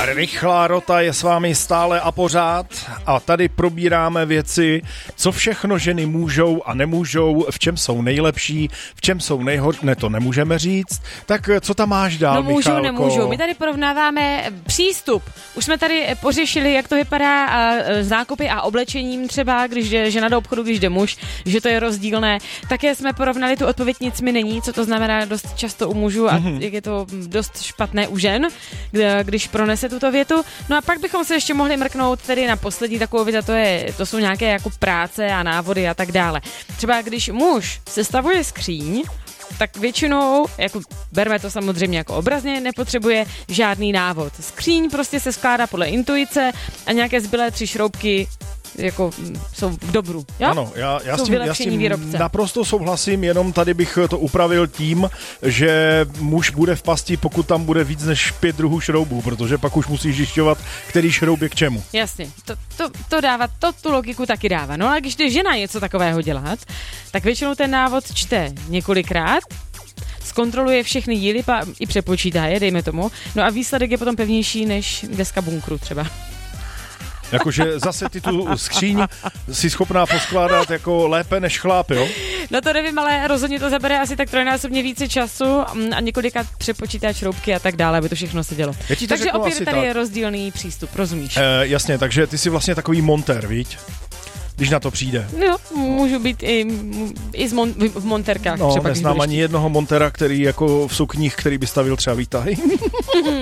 Rychlá rota je s vámi stále a pořád a tady probíráme věci, co všechno ženy můžou a nemůžou, v čem jsou nejlepší, v čem jsou nejhorší, ne, to nemůžeme říct. Tak co tam máš dál, No můžou, Michálko? nemůžou. My tady porovnáváme přístup. Už jsme tady pořešili, jak to vypadá s nákupy a oblečením třeba, když jde žena do obchodu, když jde muž, že to je rozdílné. Také jsme porovnali tu odpověď nic mi není, co to znamená dost často u mužů a jak je to dost špatné u žen, když pronese tuto větu. No a pak bychom se ještě mohli mrknout tedy na poslední takovou věc, a to jsou nějaké jako práce a návody a tak dále. Třeba když muž sestavuje skříň, tak většinou, jako berme to samozřejmě jako obrazně, nepotřebuje žádný návod. Skříň prostě se skládá podle intuice a nějaké zbylé 3 šroubky jako jsou v dobru. Jo? Ano, já s tím výrobce. Naprosto souhlasím, jenom tady bych to upravil tím, že muž bude v pasti, pokud tam bude víc než 5 druhů šroubů, protože pak už musíš zjišťovat, který šroub je k čemu. Jasně, to dává, tu logiku taky dává. No a když jde žena něco takového dělat, tak většinou ten návod čte několikrát, zkontroluje všechny díly i přepočítá je, dejme tomu, no a výsledek je potom pevnější než deska bunkru třeba. Jakože zase ty tu skříň si schopná poskládat jako lépe než chlap, jo? No to nevím, ale rozhodně to zabere asi tak 3násobně více času a několika přepočítá šroubky a tak dále, aby to všechno se dělo. Takže opět tady je rozdílný přístup, rozumíš? Jasně, takže ty jsi vlastně takový montér, viď? Když na to přijde. Jo, můžu být i v montérkách. No, neznám ani jednoho montéra, který jako v sukních, který by stavil třeba výtahy.